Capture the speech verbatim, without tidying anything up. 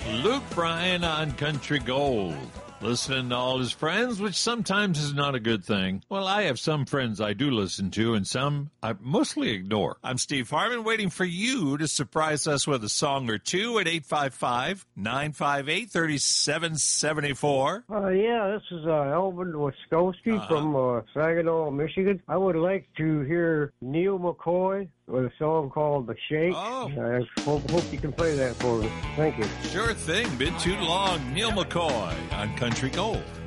Luke Bryan on Country Gold. Listening to all his friends, which sometimes is not a good thing. Well, I have some friends I do listen to, and some I mostly ignore. I'm Steve Harmon, waiting for you to surprise us with a song or two at eight five five, nine five eight, three seven seven four. Uh, yeah, this is uh, Elvin Wiskowski uh-huh. from uh, Saginaw, Michigan. I would like to hear Neil McCoy with a song called The Shake. Oh. I hope, hope you can play that for me. Thank you. Sure thing. Been too long. Neil McCoy on Country Gold.